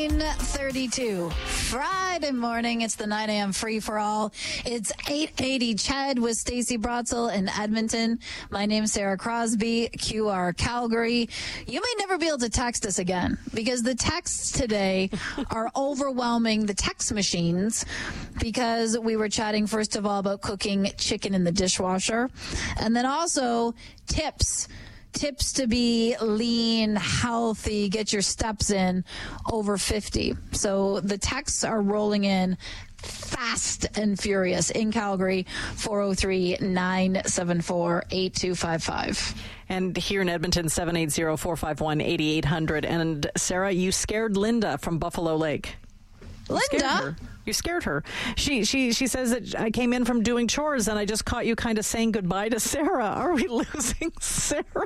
9:32 Friday morning. It's the 9 a.m. free for all. It's 880 Chad with Stacey Brotzel in Edmonton. My name's Sarah Crosby, QR Calgary. You may never be able to text us again because the texts today are overwhelming the text machines because we were chatting first of all about cooking chicken in the dishwasher and then also tips to be lean, healthy, get your steps in over 50. So the texts are rolling in fast and furious in Calgary, 403-974-8255. And here in Edmonton, 780-451-8800. And Sarah, you scared Linda from Buffalo Lake. Linda? You scared her. She says that I came in from doing chores and I just caught you kind of saying goodbye to Sarah. Are we losing Sarah?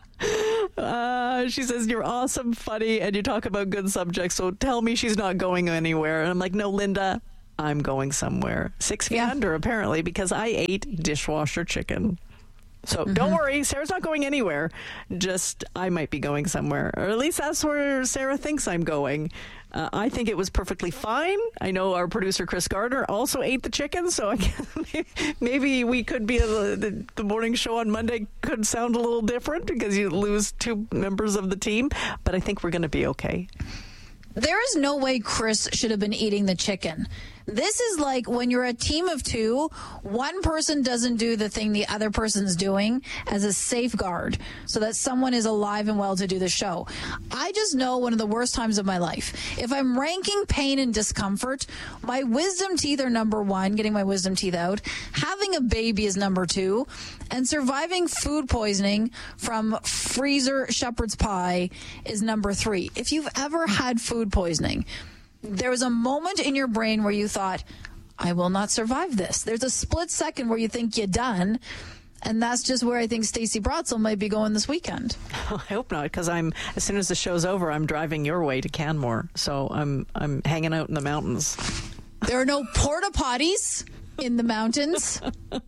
She says, you're awesome, funny, and you talk about good subjects, so tell me she's not going anywhere. And I'm like, no, Linda, I'm going somewhere. 6 feet under, apparently, because I ate dishwasher chicken. So don't worry, Sarah's not going anywhere. Just I might be going somewhere. Or at least that's where Sarah thinks I'm going. I think it was perfectly fine. I know our producer, Chris Gardner, also ate the chicken. So I guess maybe we could be the morning show on Monday could sound a little different because you lose 2 members of the team. But I think we're going to be okay. There is no way Chris should have been eating the chicken. This is like when you're a team of 2, one person doesn't do the thing the other person's doing as a safeguard so that someone is alive and well to do the show. I just know one of the worst times of my life. If I'm ranking pain and discomfort, my wisdom teeth are number 1, getting my wisdom teeth out. Having a baby is number 2. And surviving food poisoning from freezer shepherd's pie is number 3. If you've ever had food poisoning, there was a moment in your brain where you thought, I will not survive this. There's a split second where you think you're done. And that's just where I think Stacey Brotzel might be going this weekend. I hope not, because as soon as the show's over, I'm driving your way to Canmore. So I'm hanging out in the mountains. There are no porta potties in the mountains.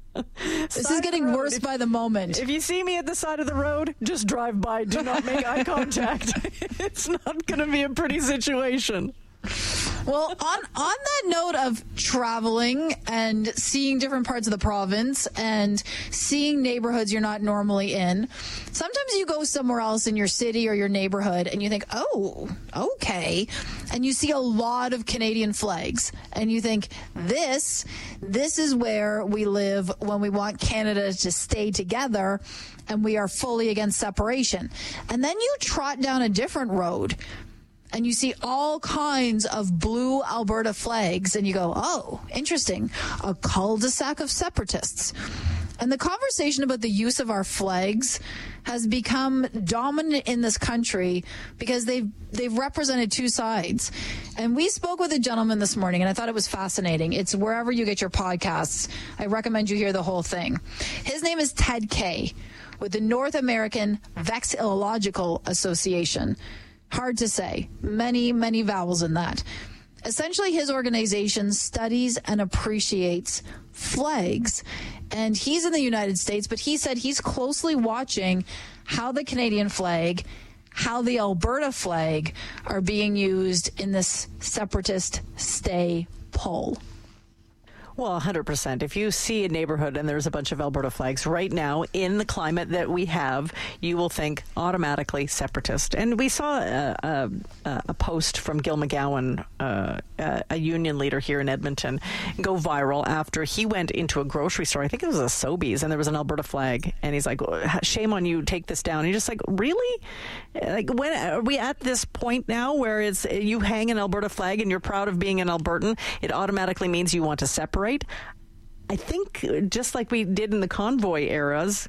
This is getting worse by the moment. If you see me at the side of the road, just drive by. Do not make eye contact. It's not going to be a pretty situation. Well, on that note of traveling and seeing different parts of the province and seeing neighborhoods you're not normally in, sometimes you go somewhere else in your city or your neighborhood and you think, oh, okay. And you see a lot of Canadian flags and you think, this is where we live when we want Canada to stay together and we are fully against separation. And then you trot down a different road and you see all kinds of blue Alberta flags, and you go, oh, interesting, a cul-de-sac of separatists. And the conversation about the use of our flags has become dominant in this country because they've represented 2 sides. And we spoke with a gentleman this morning, and I thought it was fascinating. It's wherever you get your podcasts. I recommend you hear the whole thing. His name is Ted Kay with the North American Vexillological Association. Hard to say. Many, many vowels in that. Essentially, his organization studies and appreciates flags. And he's in the United States, but he said he's closely watching how the Canadian flag, how the Alberta flag are being used in this separatist stay poll. Well, 100%. If you see a neighborhood and there's a bunch of Alberta flags right now in the climate that we have, you will think automatically separatist. And we saw a post from Gil McGowan, a union leader here in Edmonton, go viral after he went into a grocery store. I think it was a Sobeys, and there was an Alberta flag. And he's like, shame on you, take this down. And you're just like, really? Like, when are we at this point now where it's you hang an Alberta flag and you're proud of being an Albertan? It automatically means you want to separate. I think just like we did in the convoy eras,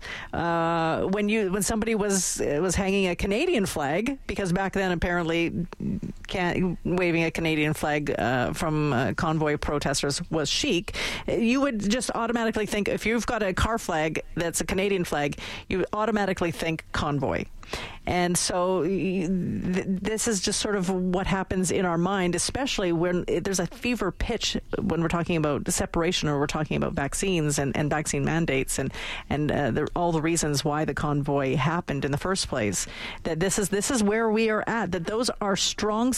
when somebody was hanging a Canadian flag, because back then apparently waving a Canadian flag from convoy protesters was chic, you would just automatically think, if you've got a car flag that's a Canadian flag, you automatically think convoy. And so this is just sort of what happens in our mind, especially when there's a fever pitch when we're talking about separation or we're talking about vaccines and vaccine mandates and all the reasons why the convoy happened in the first place. That this is where we are at, that those are strong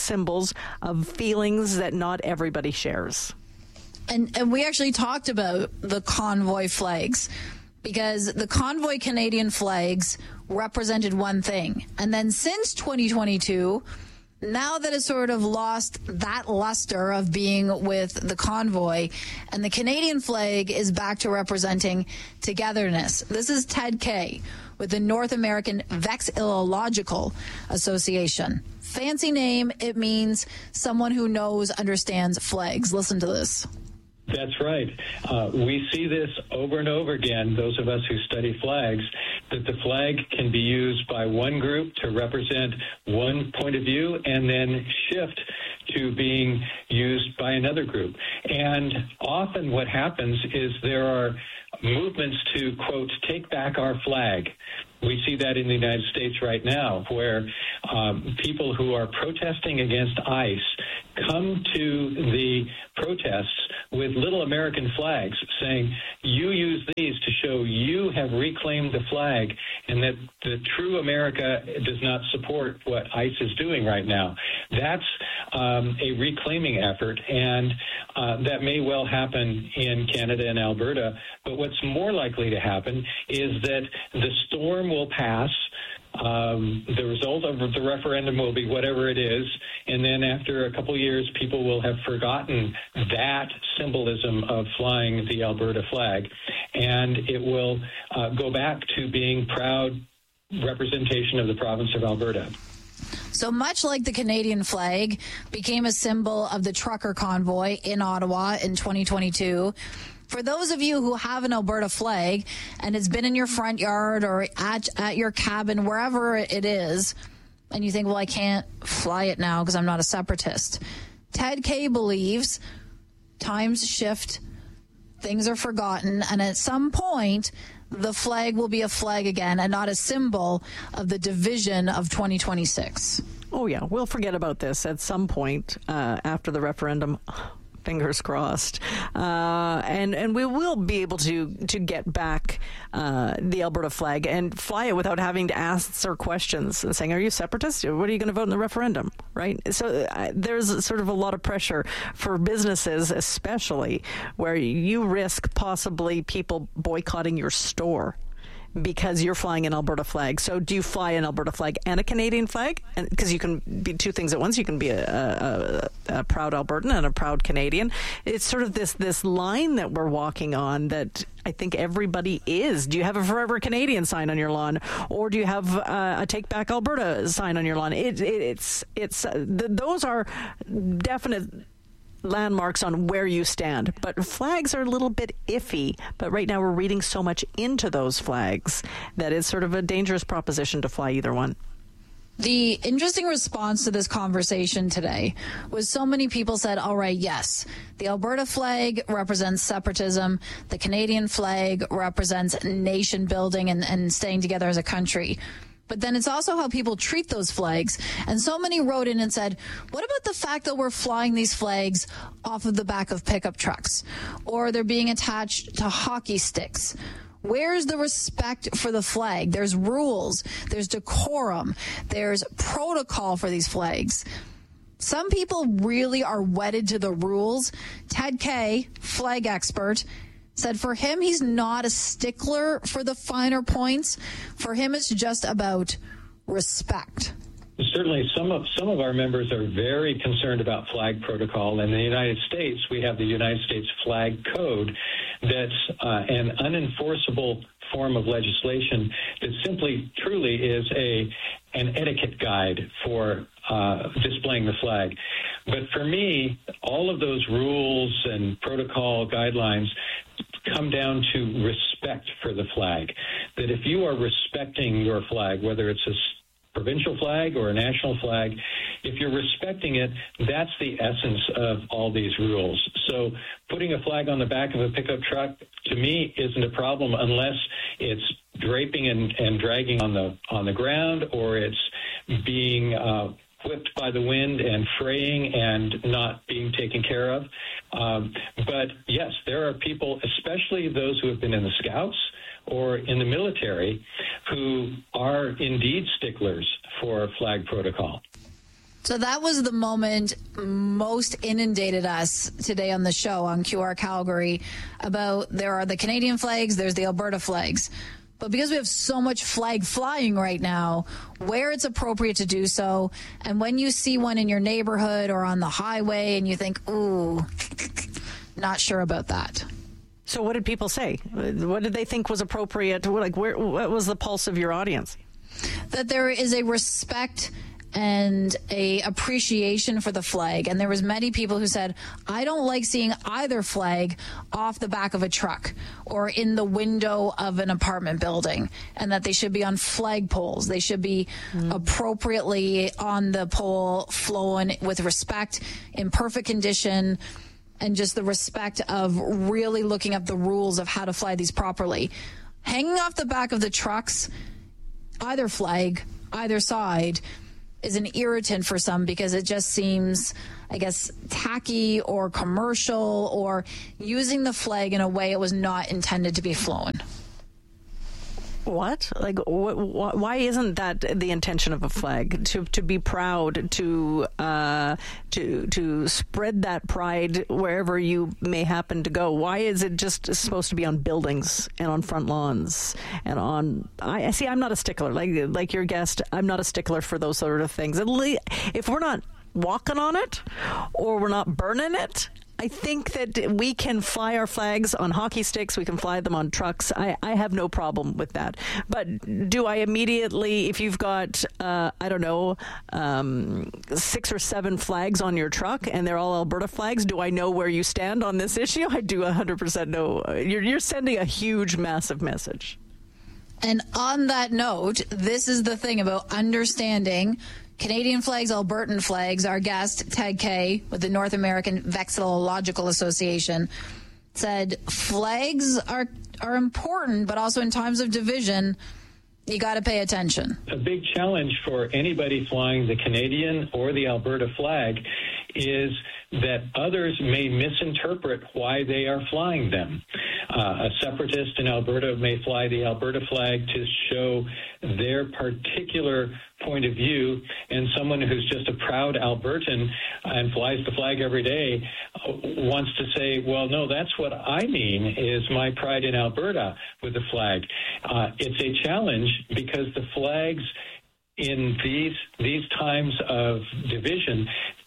symbols of feelings that not everybody shares. And we actually talked about the convoy flags, because the convoy Canadian flags represented one thing. And then since 2022, now that it's sort of lost that luster of being with the convoy, and the Canadian flag is back to representing togetherness. This is Ted Kay with the North American Vexillological Association. Fancy name, it means someone who knows, understands flags. Listen to this. That's right. We see this over and over again, those of us who study flags, that the flag can be used by one group to represent one point of view and then shift to being used by another group. And often what happens is there are movements to, quote, take back our flag. We see that in the United States right now, where people who are protesting against ICE come to the protests with little American flags saying, you use these to show you have reclaimed the flag and that the true America does not support what ICE is doing right now. That's a reclaiming effort, and that may well happen in Canada and Alberta. But what's more likely to happen is that the storm will pass. The result of the referendum will be whatever it is, and then after a couple of years, people will have forgotten that symbolism of flying the Alberta flag, and it will go back to being proud representation of the province of Alberta. So much like the Canadian flag became a symbol of the trucker convoy in Ottawa in 2022, for those of you who have an Alberta flag and it's been in your front yard or at your cabin, wherever it is, and you think, well, I can't fly it now because I'm not a separatist. Ted Kay believes times shift, things are forgotten, and at some point, the flag will be a flag again and not a symbol of the division of 2026. Oh, yeah. We'll forget about this at some point after the referendum. Fingers crossed. And we will be able to get back the Alberta flag and fly it without having to answer questions and saying, are you separatist? What are you going to vote in the referendum? Right? So there's sort of a lot of pressure for businesses, especially where you risk possibly people boycotting your store because you're flying an Alberta flag. So do you fly an Alberta flag and a Canadian flag? Because you can be two things at once. You can be a proud Albertan and a proud Canadian. It's sort of this line that we're walking on that I think everybody is. Do you have a Forever Canadian sign on your lawn, or do you have a Take Back Alberta sign on your lawn? Those are definite landmarks on where you stand, but flags are a little bit iffy. But right now we're reading so much into those flags that it's sort of a dangerous proposition to fly either one. The interesting response to this conversation today was so many people said, all right, yes, the Alberta flag represents separatism. The Canadian flag represents nation building and staying together as a country. But then it's also how people treat those flags. And so many wrote in and said, what about the fact that we're flying these flags off of the back of pickup trucks, or they're being attached to hockey sticks? Where's the respect for the flag? There's rules, there's decorum, there's protocol for these flags. Some people really are wedded to the rules. Ted Kay, flag expert, said for him, he's not a stickler for the finer points. For him, it's just about respect. Certainly, some of our members are very concerned about flag protocol. In the United States, we have the United States Flag Code that's an unenforceable form of legislation that simply, truly is an etiquette guide for displaying the flag. But for me, all of those rules and protocol guidelines come down to respect for the flag. That if you are respecting your flag, whether it's a provincial flag or a national flag, if you're respecting it, that's the essence of all these rules. So putting a flag on the back of a pickup truck, to me, isn't a problem unless it's draping and dragging on the ground, or it's being whipped by the wind and fraying and not being taken care of. But yes, there are people, especially those who have been in the Scouts or in the military, who are indeed sticklers for flag protocol. So that was the moment most inundated us today on the show on QR Calgary about there are the Canadian flags, there's the Alberta flags. But because we have so much flag flying right now, where it's appropriate to do so, and when you see one in your neighborhood or on the highway and you think, ooh, not sure about that. So what did people say? What did they think was appropriate? What was the pulse of your audience? That there is a respect and a appreciation for the flag. And there was many people who said, I don't like seeing either flag off the back of a truck or in the window of an apartment building, and that they should be on flag poles. They should be appropriately on the pole, flown with respect, in perfect condition, and just the respect of really looking up the rules of how to fly these properly. Hanging off the back of the trucks, either flag, either side, is an irritant for some because it just seems, I guess, tacky or commercial or using the flag in a way it was not intended to be flown. What? Like, why isn't that the intention of a flag? To be proud, to spread that pride wherever you may happen to go. Why is it just supposed to be on buildings and on front lawns and on? I see. I'm not a stickler. Like your guest, I'm not a stickler for those sort of things. If we're not walking on it or we're not burning it, I think that we can fly our flags on hockey sticks. We can fly them on trucks. I have no problem with that. But do I immediately, if you've got, 6 or 7 flags on your truck and they're all Alberta flags, do I know where you stand on this issue? I do 100% know. You're sending a huge, massive message. And on that note, this is the thing about understanding Canadian flags, Albertan flags. Our guest, Ted Kay, with the North American Vexillological Association, said flags are important, but also in times of division, you got to pay attention. A big challenge for anybody flying the Canadian or the Alberta flag is that others may misinterpret why they are flying them. A separatist in Alberta may fly the Alberta flag to show their particular point of view, and someone who's just a proud Albertan and flies the flag every day wants to say, well, no, that's what I mean is my pride in Alberta with the flag. It's a challenge because the flags in these times of division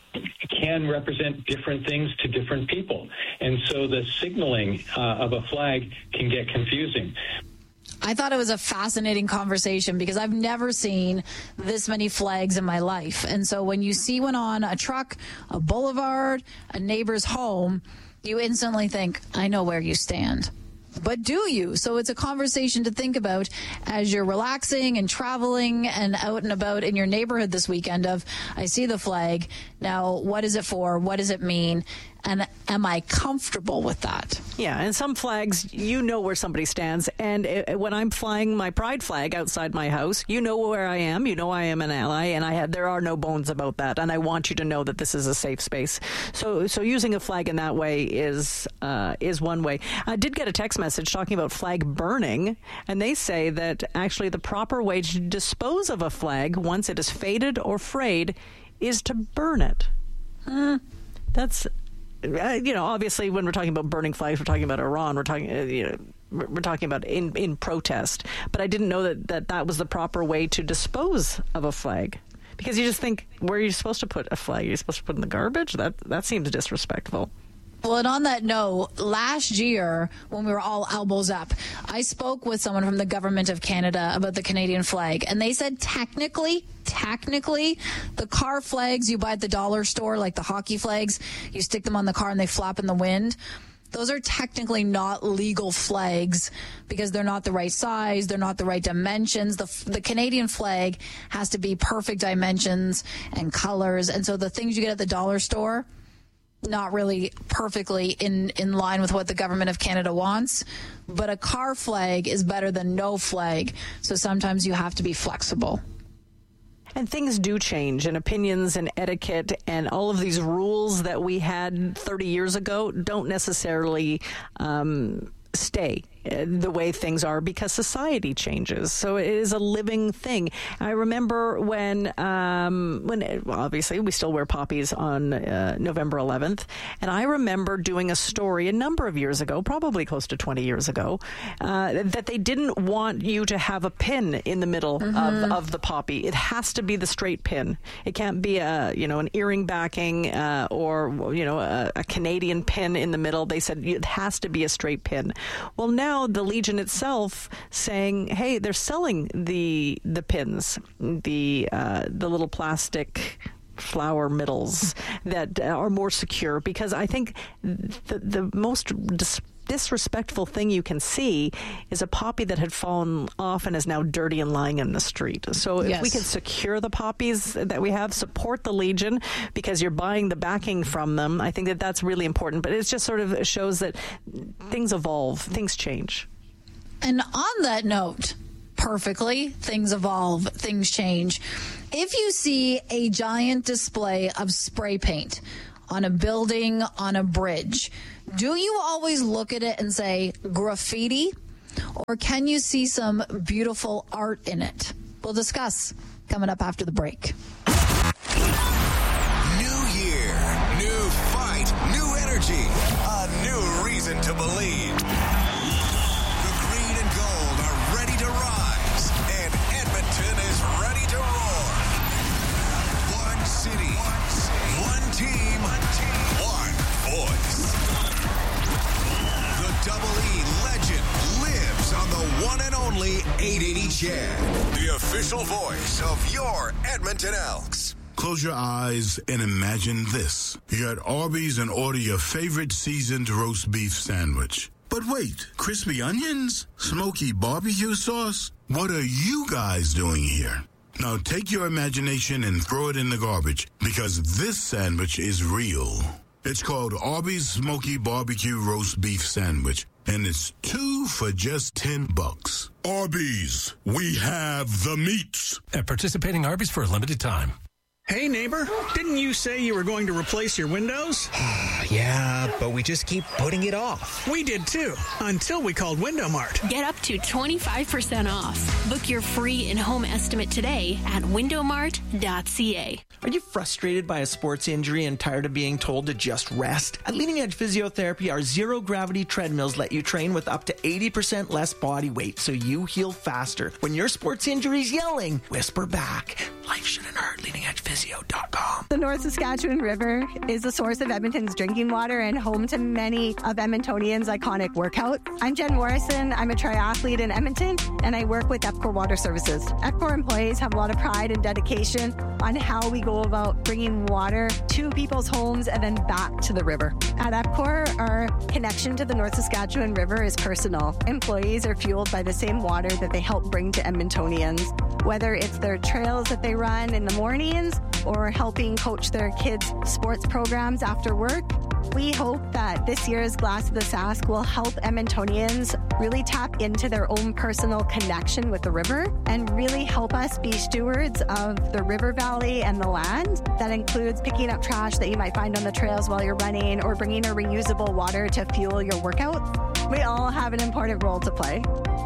can represent different things to different people. And so the signaling of a flag can get confusing. I thought it was a fascinating conversation because I've never seen this many flags in my life. And so when you see one on a truck, a boulevard, a neighbor's home, you instantly think, I know where you stand. But do you? So it's a conversation to think about as you're relaxing and traveling and out and about in your neighborhood this weekend of, I see the flag. Now, what is it for? What does it mean? And am I comfortable with that? Yeah, and some flags, you know where somebody stands. And when I'm flying my pride flag outside my house, you know where I am. You know I am an ally, and there are no bones about that. And I want you to know that this is a safe space. So using a flag in that way is one way. I did get a text message talking about flag burning, and they say that actually the proper way to dispose of a flag once it is faded or frayed is to burn it. That's... obviously, when we're talking about burning flags, we're talking about Iran. We're talking, we're talking about in protest. But I didn't know that was the proper way to dispose of a flag, because you just think, where are you supposed to put a flag? You're supposed to put it in the garbage? That seems disrespectful. Well, and on that note, last year, when we were all elbows up, I spoke with someone from the government of Canada about the Canadian flag, and they said technically, the car flags you buy at the dollar store, like the hockey flags, you stick them on the car and they flap in the wind. Those are technically not legal flags because they're not the right size, they're not the right dimensions. The Canadian flag has to be perfect dimensions and colors, and so the things you get at the dollar store, not really perfectly in line with what the government of Canada wants. But a car flag is better than no flag, so sometimes you have to be flexible. And things do change, and opinions and etiquette and all of these rules that we had 30 years ago don't necessarily stay. the way things are because society changes. So it is a living thing. I remember when obviously we still wear poppies on November 11th, and I remember doing a story a number of years ago, probably close to 20 years ago, that they didn't want you to have a pin in the middle of the poppy. It has to be the straight pin. It can't be an earring backing or a Canadian pin in the middle. They said it has to be a straight pin. Well, now the Legion itself saying, hey, they're selling the pins, the little plastic flower middles that are more secure, because I think the most disrespectful thing you can see is a poppy that had fallen off and is now dirty and lying in the street. So if we can secure the poppies that we have, support the Legion because you're buying the backing from them, I think that's really important. But it just sort of shows that things evolve, things change. And on that note, perfectly, things evolve, things change. If you see a giant display of spray paint on a building, on a bridge, do you always look at it and say graffiti, or can you see some beautiful art in it? We'll discuss coming up after the break. New year, new fight, new energy, a new reason to believe. The green and gold are ready to rise, and Edmonton is ready to roar. One city, one team, one voice. The Double E legend lives on the one and only 880 CHED, the official voice of your Edmonton Elks. Close your eyes and imagine this. You're at Arby's and order your favorite seasoned roast beef sandwich. But wait, crispy onions? Smoky barbecue sauce? What are you guys doing here? Now take your imagination and throw it in the garbage, because this sandwich is real. It's called Arby's Smoky Barbecue Roast Beef Sandwich, and it's 2 for just $10. Arby's, we have the meats. At participating Arby's for a limited time. Hey, neighbor, didn't you say you were going to replace your windows? Yeah, but we just keep putting it off. We did too, until we called Window Mart. Get up to 25% off. Book your free in-home estimate today at windowmart.ca. Are you frustrated by a sports injury and tired of being told to just rest? At Leading Edge Physiotherapy, our zero-gravity treadmills let you train with up to 80% less body weight so you heal faster. When your sports injury's yelling, whisper back. Life shouldn't hurt. LeadingEdgePhysio.com. The North Saskatchewan River is the source of Edmonton's drinking water and home to many of Edmontonians' iconic workouts. I'm Jen Morrison. I'm a triathlete in Edmonton, and I work with EPCOR Water Services. EPCOR employees have a lot of pride and dedication on how we go about bringing water to people's homes and then back to the river. At EPCOR, our connection to the North Saskatchewan River is personal. Employees are fueled by the same water that they help bring to Edmontonians, whether it's their trails that they run in the mornings or helping coach their kids' sports programs after work. We hope that this year's Glass of the Sask will help Edmontonians really tap into their own personal connection with the river and really help us be stewards of the river valley and the land. That includes picking up trash that you might find on the trails while you're running or bringing a reusable water to fuel your workout. We all have an important role to play.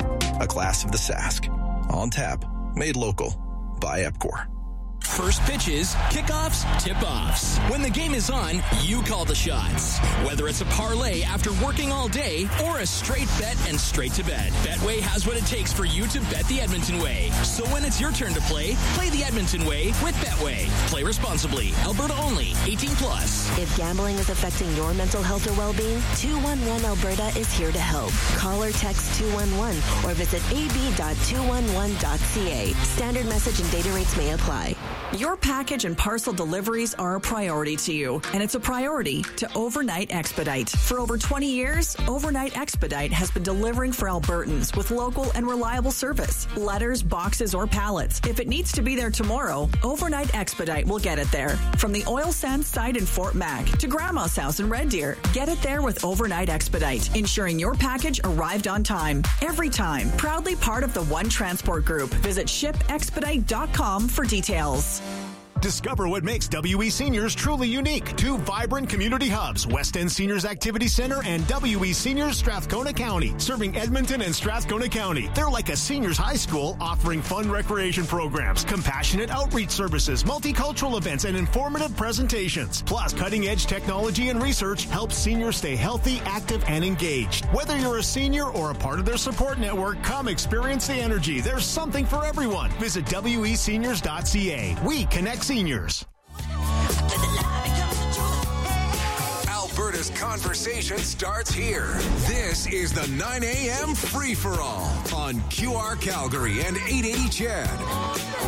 A Glass of the Sask. On tap. Made local. By EPCOR. First pitches, kickoffs, tip-offs. When the game is on, you call the shots. Whether it's a parlay after working all day or a straight bet and straight to bed, Betway has what it takes for you to bet the Edmonton way. So when it's your turn to play the Edmonton way with Betway. Play responsibly. Alberta only. 18 plus. If gambling is affecting your mental health or well-being, 211 Alberta is here to help. Call or text 211 or visit ab.211.ca. Standard message and data rates may apply. Your package and parcel deliveries are a priority to you, and it's a priority to Overnight Expedite. For over 20 years, Overnight Expedite has been delivering for Albertans with local and reliable service. Letters, boxes, or pallets. If it needs to be there tomorrow, Overnight Expedite will get it there. From the oil sands site in Fort Mac to Grandma's house in Red Deer, get it there with Overnight Expedite, ensuring your package arrived on time. Every time. Proudly part of the One Transport Group. Visit shipexpedite.com for details. Discover what makes WE Seniors truly unique. 2 vibrant community hubs, West End Seniors Activity Center and WE Seniors Strathcona County, serving Edmonton and Strathcona County. They're like a seniors high school offering fun recreation programs, compassionate outreach services, multicultural events, and informative presentations. Plus, cutting-edge technology and research helps seniors stay healthy, active, and engaged. Whether you're a senior or a part of their support network, come experience the energy. There's something for everyone. Visit weseniors.ca. We connect seniors. Alberta's conversation starts here. This is the 9 a.m. free-for-all on QR Calgary and 880 CHED.